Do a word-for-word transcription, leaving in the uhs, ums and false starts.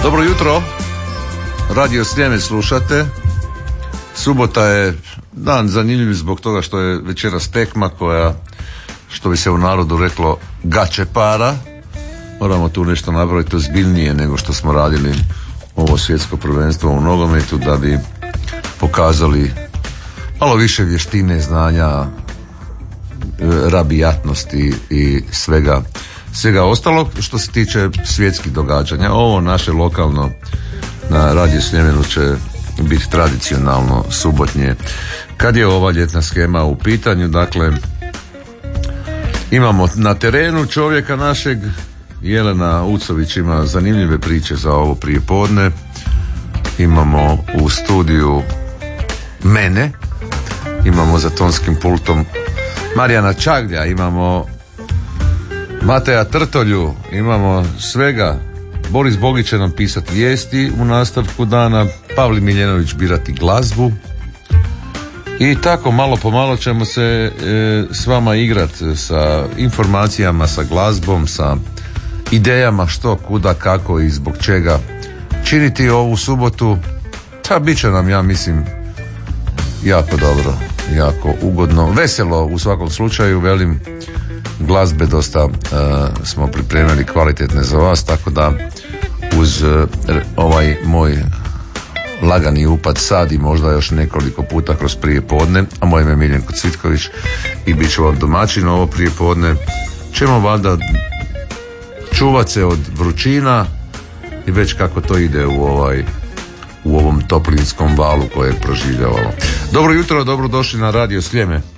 Dobro jutro, Radio Sljeme slušate. Subota je dan zanimljiv zbog toga što je večeras tekma koja, što bi se u narodu reklo, gače para. Moramo tu nešto napraviti ozbiljnije nego što smo radili ovo svjetsko prvenstvo u nogometu, da bi pokazali malo više vještine, znanja, rabijatnosti i svega svega ostalog što se tiče svjetskih događanja. Ovo naše lokalno na Radio Sljemenu će biti tradicionalno subotnje. Kad je ova ljetna shema u pitanju, dakle imamo na terenu čovjeka našeg, Jelena Ucović ima zanimljive priče za ovo prijepodne. Imamo u studiju mene, imamo za tonskim pultom Marijana Čaglja, imamo Mateja Trtolju, imamo svega. Boris Bogić će nam pisati vijesti u nastavku dana, Pavli Miljenović birati glazbu i tako malo po malo ćemo se e, s vama igrati sa informacijama, sa glazbom, sa idejama što, kuda, kako i zbog čega činiti ovu subotu. Ta bit će nam, ja mislim, jako dobro, jako ugodno, veselo u svakom slučaju, velim, glazbe dosta uh, smo pripremili kvalitetne za vas, tako da uz uh, ovaj moj lagani upad sad i možda još nekoliko puta kroz prijepodne, a moje ime je Miljenko Cvitković i bit ću vam domaćin ovo prijepodne, ćemo valjda čuvat se od vrućina i već kako to ide u ovaj u ovom toplinskom valu koje proživljavamo. Dobro jutro, dobro došli na Radio Sljeme.